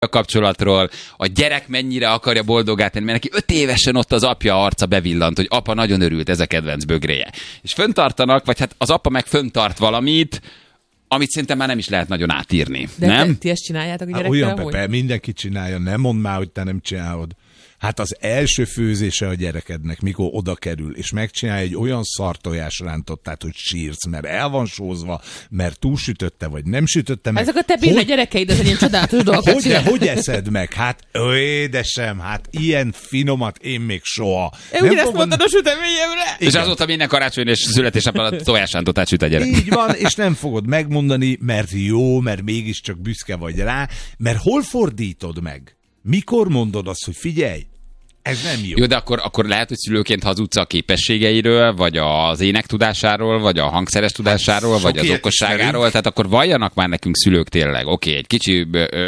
a kapcsolatról, a gyerek mennyire akarja boldogá tenni, mert neki 5 évesen ott az apja arca bevillant, hogy apa nagyon örült, ez a kedvenc bögréje. És föntartanak, vagy hát az apa meg föntart valamit, amit szerintem már nem is lehet nagyon átírni. De nem? ti ezt csináljátok a gyerekkel? Olyan, Pepe, mindenki csinálja, nem mondd már, hogy te nem csinálod. Hát az első főzése a gyerekednek, mikor oda kerül, és megcsinálja egy olyan szartojásrántottát, hogy sírsz, mert el van sózva, mert túlsütötte, vagy nem sütötte meg. Ezek a te béna gyerekeid, az egy ilyen csodálatos dolgokat Hogy eszed meg? Hát, édesem, hát ilyen finomat én még soha. Ugyanezt mondtad a süteményemre. És azóta minden karácsony és születésnapon a tojásrántottát süt a gyerek. Így van, és nem fogod megmondani, mert jó, mert mégiscsak büszke vagy rá, mert hol fordítod meg? Mikor mondod azt, hogy figyelj, ez nem jó. Jó, de akkor lehet, hogy szülőként hazudsz a képességeiről, vagy az énektudásáról, vagy a hangszeres tudásáról, vagy az okosságáról, tehát akkor valljanak már nekünk szülők tényleg. Oké, egy kicsi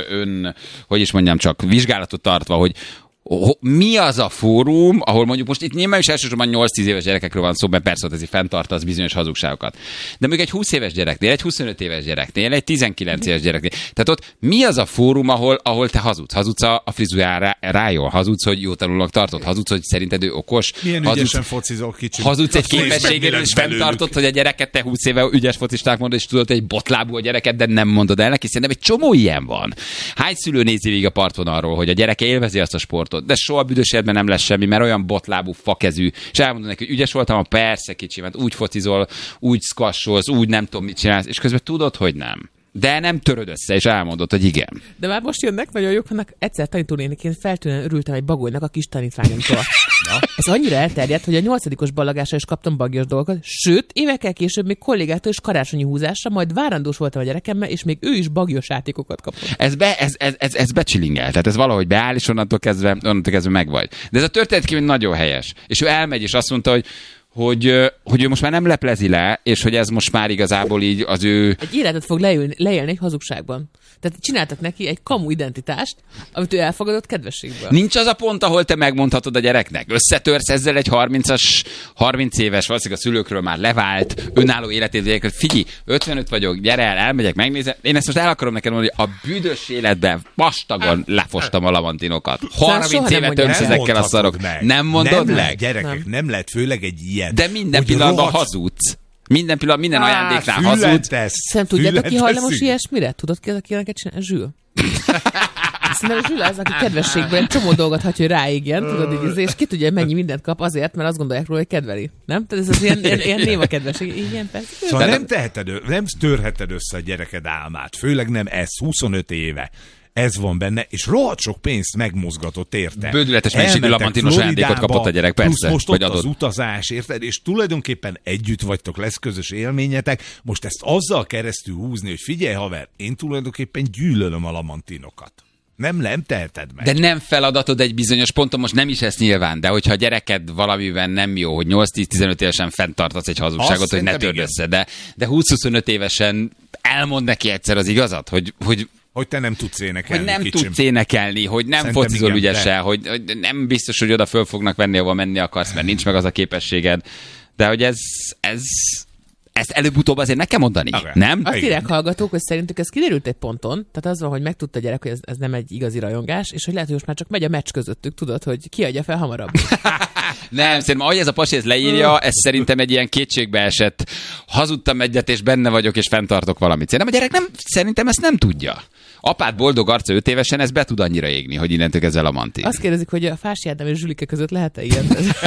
hogy is mondjam, csak vizsgálatot tartva, hogy mi az a fórum, ahol mondjuk most itt nyilván is elsősorban 8-10 éves gyerekekről van szó, mert persze ez fenntartasz bizonyos hazugságokat. De még egy 20 éves gyereknél, egy 25 éves gyereknél, egy 19 éves gyereknél. Tehát ott mi az a fórum, ahol te hazudsz? Hazudsz a frizuráról, hazudsz, hogy jótanulónak tartod, hazudsz, hogy szerinted ő okos. Milyen ügyesen focizol kicsi. Hazudsz egy képességéről, és fenntartod, hogy a gyereket te 20 éve ügyes focisták mondod, és tudod, hogy egy botlábú a gyereket, de nem mondod el neki, szerintem egy csomó ilyen van. Hány szülő nézi végig a partvonalról, hogy a gyereke élvezi azt a sportot? De soha büdös életben nem lesz semmi, mert olyan botlábú, fakezű, és elmondod neki, hogy ügyes voltam, persze kicsi, mert úgy focizol, úgy squasholsz, úgy nem tudom mit csinálsz, és közben tudod, hogy nem. De nem töröd össze, és elmondod, hogy igen. De már most jönnek nagyon jók, vannak egyszer tanítónéniként feltűnően örültem egy bagolynak a kis tanítványomtól. Ez annyira elterjedt, hogy a 8-os ballagásra is kaptam bagyos dolgokat, sőt, évekkel később még kollégától is karácsonyi húzásra, majd várandós voltam a gyerekemmel, és még ő is bagyos játékokat kapott. Ez becsilingel, tehát ez valahogy beáll, és onnantól kezdve megvagy. De ez a történet nagyon helyes. És ő elmegy, és azt mondta, hogy ő most már nem leplezi le, és hogy ez most már igazából így az ő... Egy életet fog leélni egy hazugságban. Tehát csináltak neki egy kamu identitást, amit ő elfogadott kedvességből. Nincs az a pont, ahol te megmondhatod a gyereknek. Összetörsz ezzel egy 30 éves, valószínűleg a szülőkről már levált, önálló életét, figyelj, 55 vagyok, gyere el, elmegyek, megnézem. Én ezt most el akarom neked mondani, hogy a büdös életben vastagon lefostam a lavantinokat. 30 évet tömsz ezekkel a szarok. Nem mondod meg? Gyerekek, nem lehet, főleg egy ilyen. De minden pillanatban hazudsz. Minden pillanatban, minden ajándéknál hazudsz. Szerintem tudjátok, ki hajlamos ilyesmire? Tudod ki az, aki ilyeneket csinál? Zsül. Szerintem Zsül az, aki kedvességből egy csomó dolgot hagyja, hogy ráégjen, tudod, így, és ki tudja, mennyi mindent kap azért, mert azt gondolják róla, hogy kedveli. Nem? Tehát ez az ilyen néma kedvesség. Igen, persze. Szóval nem törheted össze a gyereked álmát. Főleg nem ez, 25 éve. Ez van benne, és rohadt sok pénzt megmozgatott érte. Bődületes mennyiségű lamantinos ajándékot kapott a gyerek, persze. Plusz most ott az utazás, érted? És tulajdonképpen együtt vagytok, lesz közös élményetek. Most ezt azzal keresztül húzni, hogy figyelj haver, én tulajdonképpen gyűlölöm a lamantinokat. Nem teheted meg. De nem feladatod egy bizonyos ponton, most nem is ez nyilván, de hogyha a gyereked valamiben nem jó, hogy 8-10-15 évesen fenntartasz egy hazugságot, azt hogy ne törd össze, de 20-25 évesen elmond neki egyszer az igazat, hogy te nem tudsz énekelni. Hogy nem tudsz énekelni, hogy nem focizol ügyesen, hogy nem biztos, hogy oda föl fognak venni, ahol menni akarsz, mert nincs meg az a képességed. De hogy ezt előbb-utóbb azért meg kell mondani, nem? Azt írják hallgatók, hogy szerintük ez kiderült egy ponton, tehát az van, hogy megtudta a gyerek, hogy ez nem egy igazi rajongás, és hogy lehet, hogy most már csak megy a meccs közöttük, tudod, hogy ki adja fel hamarabb. Nem, szerintem ahogy ez a pasi ezt leírja, ez szerintem egy ilyen kétségbe esett, hazudtam egyet, és benne vagyok, és fenntartok valamit. Szerintem a gyerek szerintem ezt nem tudja. Apád boldog arca 5 évesen, ez be tud annyira égni, hogy innentől kezdve lamanti. Azt kérdezik, hogy a Fási Ádám és Zsülike között lehet-e ilyen?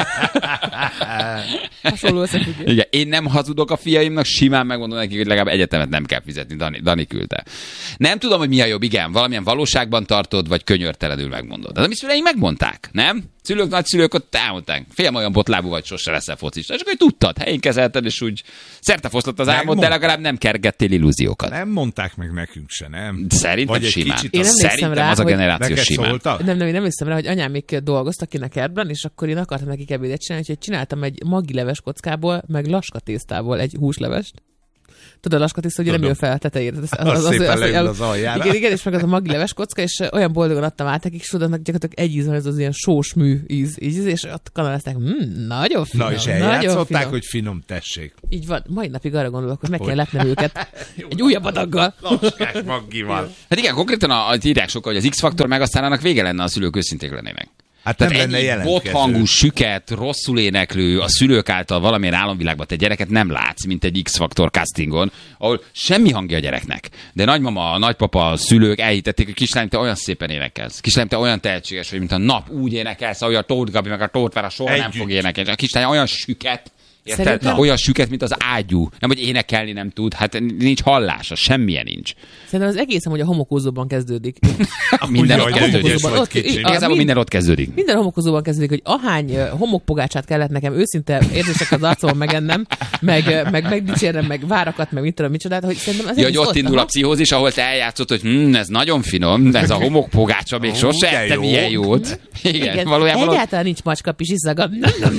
Hasonló összefüggés. Igen, én nem hazudok a fiaimnak, simán megmondom nekik, hogy legalább egyetemet nem kell fizetni. Dani küldte. Nem tudom, hogy mi a jobb, igen, valamilyen valóságban tartod, vagy könyörtelenül megmondod. De a mi szüleink megmondták, nem? Szülők, nagyszülők ott elmondták. Fiam, olyan botlábú vagy, sose leszel focista. És akkor tudtad, helyén kezelted, és úgy szertefoszlott az álmod, de legalább nem kergettél illúziókat. Nem mondták meg nekünk se, nem? Szerintem simán. Én szerintem rá, az a generáció simán. Nem emlékszem rá, hogy anyám még dolgoztak ki a kertben, és akkor én akartam nekik ebédet csinálni, úgyhogy csináltam egy magileves kockából, meg laska tésztából egy húslevest. tudod, Laskatiszta, hogy nem jön fel a tetejére. Az aljára. Igen, és meg az a magi leves kocka, és olyan boldogan adtam át nekik, és tudod, gyakorlatilag egy íz van, ez az ilyen sós mű íz, és ott kanalázták, nagyon finom. Na, és eljátszották, hogy finom, tessék. Így van, mai napig arra gondolok, hogy meg kell lepnem őket egy újabb adaggal. Laskás Maggival. Hát igen, konkrétan írják sokkal, hogy az X-faktor meg aztán annak vége lenne, a szülők őszinték lennének. Hát tehát nem lenne jelentkező. bothangú, süket, rosszul éneklő, a szülők által valamilyen álomvilágban te gyereket nem látsz, mint egy X-faktor castingon, ahol semmi hangja a gyereknek. De nagymama, nagypapa, a szülők elhitették, hogy kislányom, te olyan szépen énekelsz. Kislányom, te olyan tehetséges vagy, mint a nap úgy énekelsz, ahogy a Tóth Gabi meg a Tóth Vera soha nem fog énekelni. A kislány olyan süket, érted? Olyan süket, mint az ágyú. Nem, hogy énekelni nem tud, hát nincs hallása, semmilyen nincs. Szerintem az egészen, hogy a homokozóban kezdődik. Minden ott kezdődik. Igazából minden ott kezdődik. Minden homokozóban kezdődik, hogy ahány homokpogácsát kellett nekem őszinte érzések az arcomon megennem, meg megdicsérnem, meg várakat, meg mit tudom, micsodát, hogy szerintem az hogy ott indul a pszichózis, ahol te eljátszott, hogy ez nagyon finom, de ez a homokpogácsa még sose ettem ilyen jót. Igen, valójában egyáltalán nincs macskapisi szaga.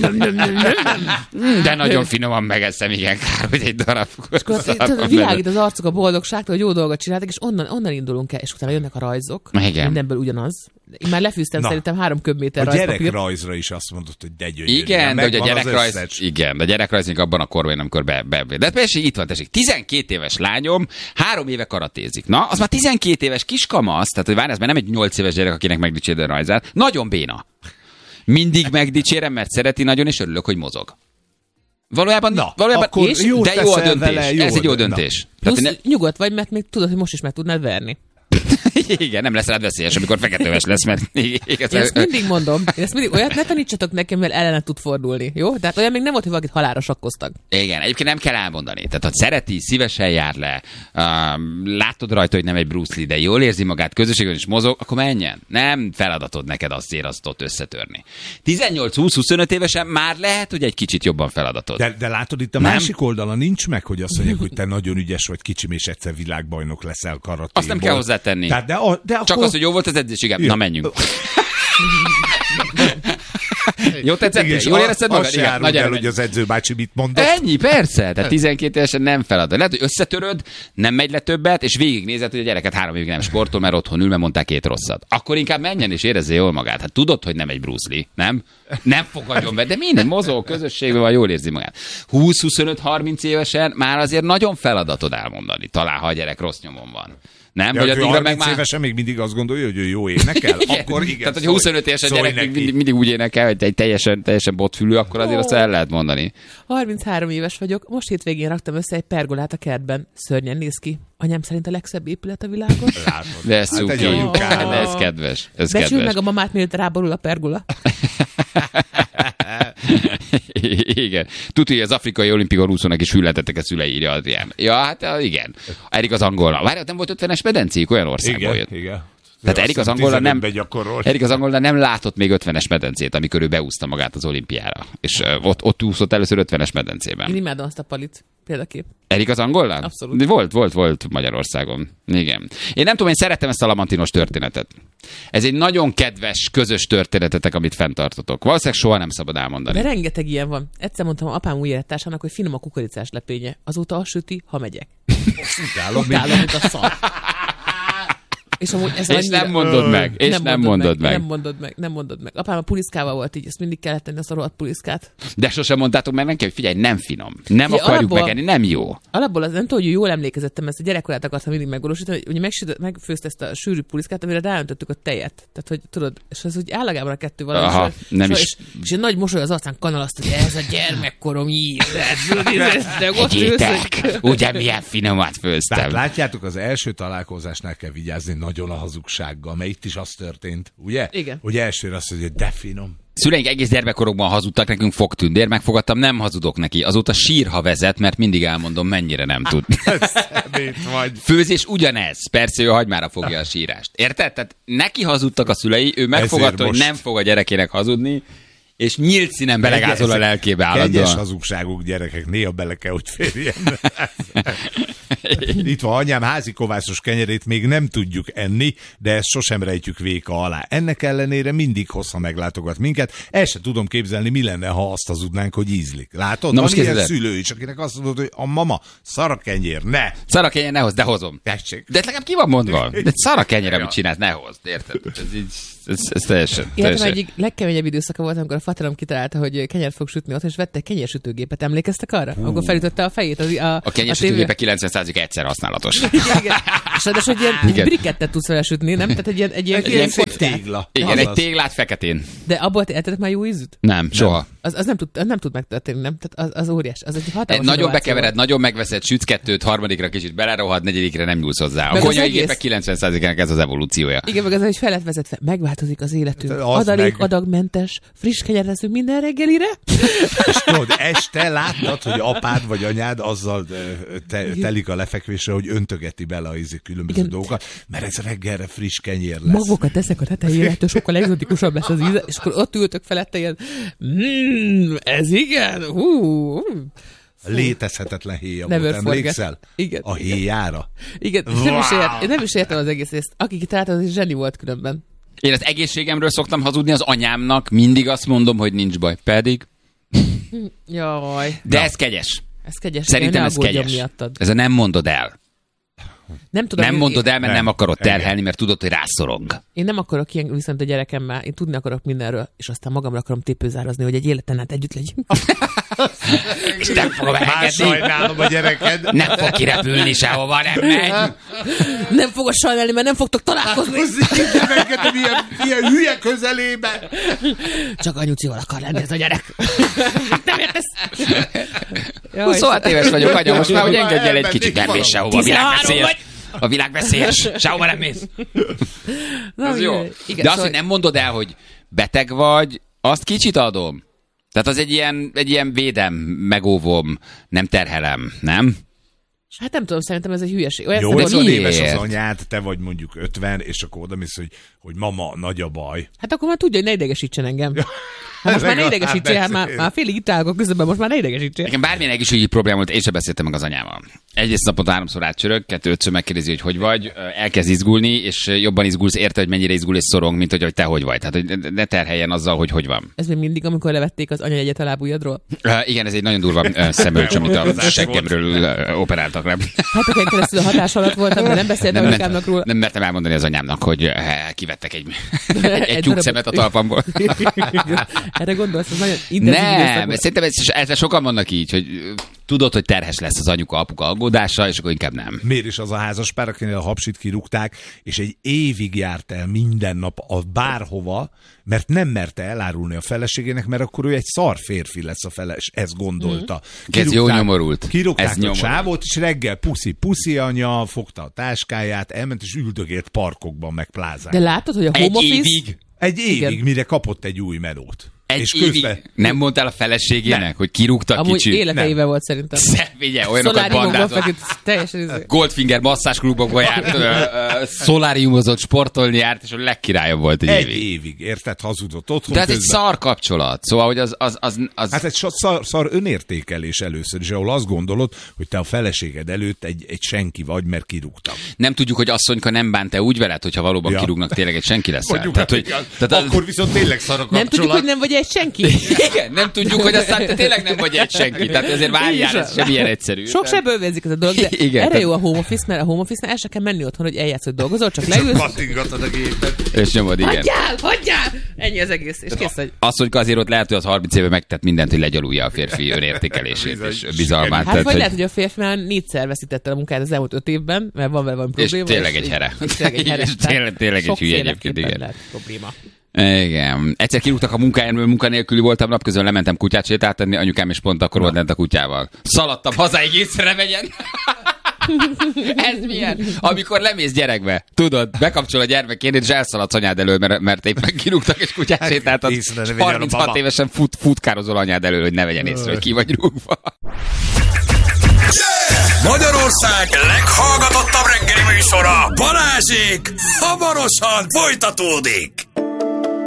De nagyon finoman megeszem, igen, kár, hogy egy darab. Világít az arcok a boldogságtól, hogy jó dolgot csináltak, és onnan indulunk el, és utána jönnek a rajzok. Igen. Mindenből ugyanaz. Én már lefűztem szerintem 3 köbméter rajzpapír. A gyerekrajzra is azt mondod, hogy de gyönyörű. Igen, de hogy a gyerekrajz még abban a korban, amikor de persze itt van, tessék, 12 éves lányom 3 éve karatézik. Na, az már 12 éves kiskamasz, tehát hogy várj, ez már nem egy 8 éves gyerek, akinek megdicsérde a rajzát. Nagyon béna. Mindig megdicsérem, mert szereti nagyon, és örülök, hogy mozog. Valójában és, de jó a döntés. Ez egy jó döntés. Plusz nyugodt vagy, mert még tudod, hogy most is meg tudnád verni. Igen, nem lesz rád veszélyes, amikor feketőves lesz, mert... Én ezt mindig mondom. Olyat ne tanítsatok nekem, mert ellene tud fordulni, jó? Tehát olyan még nem volt, hogy valakit halálra sakkoztak. Igen, egyébként nem kell elmondani. Tehát ha szereti, szívesen jár le, látod rajta, hogy nem egy Bruce Lee, de jól érzi magát, közösségben is mozog, akkor menjen. Nem feladatod neked azt ott összetörni. 18-20-25 évesen már lehet, hogy egy kicsit jobban feladatod. De látod, itt a másik oldalon nincs meg, hogy azt mondják, hogy te nagyon ügyes vagy, kicsim, és egyszer világbajnok leszel karatéból. Azt nem kell hozzátenni. De csak akkor... az, hogy jó volt az edzés, igen. Na, menjünk. Jó tetszett? Jól érezted magad? Igen, nagyon el, hogy az edzőbácsi mit mondott. Ennyi, persze. Tehát 12 évesen nem feladat. Lehet, hogy összetöröd, nem megy le többet, és végignézed, hogy a gyereket 3 évig nem sportol, mert otthon ül, mert mondták 2 rosszat. Akkor inkább menjen és érezze jól magát. Hát tudod, hogy nem egy Bruce Lee, nem? Nem fogadjon be, de minden mozog, közösségben van, jól érzi magát. 20-25-30 évesen már azért nagyon feladatod elmondani, talán ha a gyerek rossz nyomon van. Nem, ja, hogy addigra meg már... évesen még mindig azt gondolja, hogy ő jó énekel, igen. Akkor igen. Tehát, hogy 25 évesen gyerek mindig úgy énekel, hogy egy teljesen botfülű, akkor azért azt el lehet mondani. 33 éves vagyok, most hétvégén raktam össze egy pergolát a kertben. Szörnyen néz ki. Anyám szerint a legszebb épület a világon. De ez szuki. Ez kedves. Becsüld meg a mamát, mielőtt ráborul a pergola. Igen. Tudja, hogy az afrikai olimpikon úszónak is hülletettek a szülei, írja Adrián. Ja, hát igen. Erik az angolna. Várj, nem volt 50-es medencéjük, olyan országból jött. Igen. Tehát Erik az angolna nem látott még 50-es medencét, amikor ő beúszta magát az olimpiára. És ott úszott először 50-es medencében. Én imádom azt a palit. Példakép. Erik az angolán? Abszolút. Volt Magyarországon. Igen. Én nem tudom, én szeretem ezt a lamantinos történetet. Ez egy nagyon kedves, közös történetetek, amit fenntartotok. Valószínűleg soha nem szabad elmondani. De rengeteg ilyen van. Egyszer mondtam apám új élettársának, hogy finom a kukoricás lepénye. Azóta azt süti, ha megyek. Utálom, mint a szar. És nem mondod meg. Nem mondod meg. Apám a puliszkával volt így, ezt mindig kellett tenni, azt a rohadt puliszkát. De sosem mondtátok meg neki, hogy figyelj, nem finom. Nem akarjuk megenni, nem jó. Alapból az nem tudom, hogy jól emlékezettem, ezt a gyerekkorát akartam mindig megvalósítani, hogy megfőzte ezt a sűrű puliszkát, amire ráöntöttük a tejet. Tehát, hogy tudod, és az úgy állagában a kettő valami. Aha, és egy nagy mosoly az arcán kanalaszt, hogy ez a gyermekkorom ír. Ugye milyen finomat főztem. Tehát látjátok, az első találkozásnál kell vigyázni nagyon a hazugsággal, mert itt is az történt, ugye? Igen. Hogy elsőre azt mondja, hogy de finom. Szüleink egész gyermekkorokban hazudtak, nekünk fogtündér, megfogadtam, nem hazudok neki. Azóta sírha vezet, mert mindig elmondom, mennyire nem tud. Főzés ugyanez. Persze ő hagymára fogja a sírást. Érted? Tehát neki hazudtak a szülei, ő megfogadta, hogy nem fog a gyerekének hazudni, és nyílt színen belegázol a lelkébe állandóan. Kegyes hazugságok, gyerekek, néha bele kell, hogy férjen. Itt van anyám házi kovászos kenyerét még nem tudjuk enni, de ezt sosem rejtjük véka alá. Ennek ellenére mindig hoz, ha meglátogat minket. El sem tudom képzelni, mi lenne, ha azt hazudnánk, hogy ízlik. Látod? Na, van most ilyen szülő is, akinek azt mondod, hogy a mama, szarakenyér, ne! Szarakenyér ne hozd, de hozom. Tessék. De legalább ki van mondva? De szarakenyér, amit csinálsz, ne hozd, érted? Ez teljesen. Életem egyik legkeményebb időszaka volt, amikor a faterom kitalálta, hogy kenyeret fog sütni ott, és vette kenyérsütőgépet. Emlékeztek arra? Akkor felütötte a fejét. A kenyérsütőgépe 90%-ig egyszer használatos. Igen. És ráadásul egy ilyen brikettet tudsz vele sütni, nem? Tehát egy ilyen tégla. Igen, egy téglát feketén. De abból eltetek már jó ízűt? Nem, soha. Az nem tud megtörténni, nem? Tehát az óriás. Az egy hatalmas nagyon bekevered, nagyon megveszed, sütsz kettőt, harmadikra kicsit belerohad, negyedikre nem nyúlsz hozzá. A konyhai gépek 90%-ának ez az evolúciója. Igen, meg az, hogy fel lett vezetve, megváltozik az életünk. Adalék, adagmentes, friss kenyeret leszünk minden reggelire. És tudod, este láttad, hogy apád vagy anyád azzal telik a lefekvésre, hogy öntögeti bele a különböző dolgokat, mert ez reggelre friss kenyér lesz. Magokat teszek a tetejére, ettől sokkal egzotikusabb lesz az íze, és akkor ott ültök felette ilyen, ez igen, Létezhetetlen héja volt, emlékszel? Igen. A héjára? Igen, nem is értem az egész részt. Aki kitalálta, az egy zseni volt különben. Én az egészségemről szoktam hazudni az anyámnak, mindig azt mondom, hogy nincs baj. Pedig. Jaj. De ez kegyes. Ez kegyes. Szerintem ez kegyes. Miattad. Ez a nem mondod el. Nem mondod el, mert nem akarod terhelni, mert tudod, hogy rászorong. Én nem akarok ilyen viszont a gyerekemmel, én tudni akarok mindenről, és aztán magamra akarom tépőzárazni, hogy egy életen át együtt legyünk. És nem fogom elengedni. Sajnálom a gyereked. Nem fog kirepülni sehova, nem megy. Nem fogod sajnálni, mert nem fogtok találkozni. Engedem ilyen hülye közelébe. Csak anyucival akar lenni ez a gyerek. Nem értesz? 26 éves vagyok, anya, most már, hogy engedj el egy kicsit, nem mész sehova, a világ veszélyes, sehova nem mész. Az jó. Igen, de azt, hogy nem mondod el, hogy beteg vagy, azt kicsit adom. Tehát az egy ilyen védem, megóvom, nem terhelem, nem? Hát nem tudom, szerintem ez egy hülyeség. Olyan 80 éves az anyád, te vagy mondjuk 50, és akkor odamész, hogy mama, nagy a baj. Hát akkor már tudja, hogy ne idegesítsen engem. Hát most már ne idegesítsél, hát már félig itt állok közben, most már ne idegesítsél. Nekem bármilyen egészségügyi probléma volt, én sem beszéltem meg az anyával. Egyrészt naponta 3-szor átcsörög, 2-5-ször megkérdezi, hogy vagy, elkezd izgulni, és jobban izgulsz, érte, hogy mennyire izgul és szorong, mint hogy te hogy vagy. Tehát, hogy ne terheljen azzal, hogy van. Ez még mindig, amikor levették az anyajegyet a lábujjadról? Igen, ez egy nagyon durva szemölcs, amit a seggemről operáltak le. Hát akkor keresztül a hatás alatt voltam, de nem beszéltem anyukámnak róla. Nem mertem elmondani az anyámnak, hogy kivettek egy tyúkszemet a talpamból. Erre gondolsz, ez nagyon intenzív. Nem, szerintem ezzel sokan vannak így, hogy tudod, hogy terhes lesz az anyuka-apuka aggódása, és akkor inkább nem. Miért is az a házas pár, akinél a hapsit kirúgták, és egy évig járt el minden nap bárhova, mert nem merte elárulni a feleségének, mert akkor ő egy szar férfi lesz a feles, ezt gondolta. Ez jó nyomorult. Kirúgták a csávót, és reggel puszi anya, fogta a táskáját, elment, és üldögélt parkokban, meg plázán. De látod, hogy a home office... Egy évig, mire kapott egy új melót. Egy évig nem mondtál a feleségének, hogy kirúgtak amúgy kicsit? Amúgy életeivel volt szerintem. Vigye, olyanokat bandázott. Goldfinger masszázsklubokba járt, szoláriumozott, sportolni járt, és a legkirályabb volt egy évig. Érted? Hazudott otthon. De ez egy szar kapcsolat. Szóval, hogy az... Hát egy szar önértékelés először is, ahol azt gondolod, hogy te a feleséged előtt egy senki vagy, mert kirúgtak. Nem tudjuk, hogy asszonyka nem bánt-e úgy veled, hogyha valóban kirúgnak, tényleg egy senki lesz. Akkor viszont tényleg szar a kapcsolat. Nem tudjuk, hogy nem vagy egy senki. Igen, nem tudjuk, hogy aztán te tényleg nem vagy egy senki. Tehát ezért várjál, ez sem ilyen egyszerű. Sok sebből vérzik ez a dolog, de igen, erre jó a home office, mert a home office-nál el se kell menni otthon, hogy eljátsz, hogy dolgozol, csak leülsz. Pattingatod a gépet. És nyomod, igen. Hagyjál! Ennyi az egész, és kész vagy. Az, hogy azért ott lehet, hogy az 30 éve megtett mindent, hogy legyalulja a férfi önértékelését és bizalmát. Hát vagy lehet, hogy a férfi már 4-szer veszítette a munkáját az elmúlt 5 évben, mert van vele valami probléma. És tényleg egy here. Tényleg egy hülye egyébként, igen. Probléma. Igen. Egyszer kirúgtak a munkanélküli voltam, napközben lementem kutyát sétáltatni, anyukám is pont akkor volt lent a kutyával. Szaladtam hazáig, észre ne vegyen. Ez milyen? Amikor lemész gyerekbe, tudod, bekapcsol a gyermekét, és elszaladsz anyád elől, mert éppen kirúgtak, és kutyát sétáltatsz. 36 évesen futkározol anyád elől, hogy ne vegyen észre, hogy ki vagy rúgva. Magyarország leghallgatottabb reggeli műsora, Balázsék, hamarosan folytatódik.